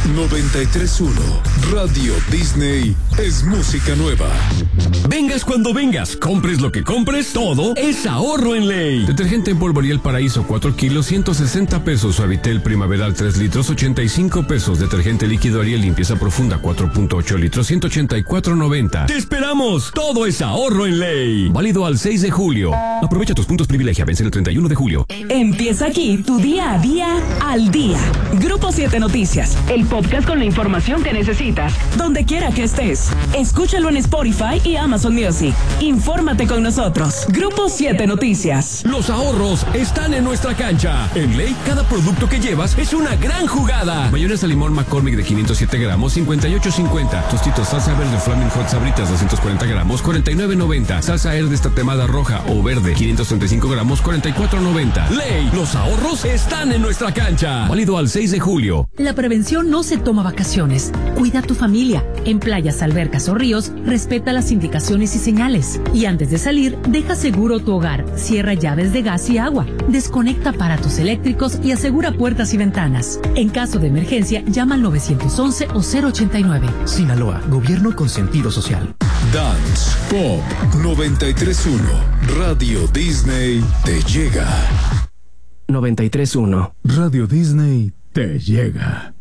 93.1 Radio Disney es música nueva. Vengas cuando vengas, compres lo que compres, todo es ahorro en Ley. Detergente en polvo Ariel Paraíso 4 kilos, 160 pesos. Suavitel Primaveral 3 litros, 85 pesos. Detergente líquido Ariel Limpieza Profunda 4.8 litros, 184.90. ¡Te esperamos! Todo es ahorro en Ley. Válido al 6 de julio. Aprovecha tus puntos privilegia, vence el 31 de julio. Empieza aquí tu día a día al día. Grupo 7 Noticias, el podcast con la información que necesitas, donde quiera que estés. Escúchalo en Spotify y Amazon Music. Infórmate con nosotros. Grupo 7 Noticias. Los ahorros están en nuestra cancha. En Ley, cada producto que llevas es una gran jugada. Mayonesa limón McCormick de 507 gramos, 58.50. Tostitos salsa verde Flaming Hot Sabritas, 240 gramos, 49.90. Salsa Herde tatemada roja o verde, 535 gramos, 44.90. Ley, los ahorros están en nuestra cancha. Válido al 6 de julio. La prevención no se toma vacaciones. Cuida a tu familia. En playas, albercas o ríos, respeta las indicaciones y señales. Y antes de salir, deja seguro tu hogar. Cierra llaves de gas y agua. Desconecta aparatos eléctricos y asegura puertas y ventanas. En caso de emergencia, llama al 911 o 089. Sinaloa, gobierno con sentido social. Dance Pop 93.1 Radio Disney te llega. 93.1 Radio Disney te llega.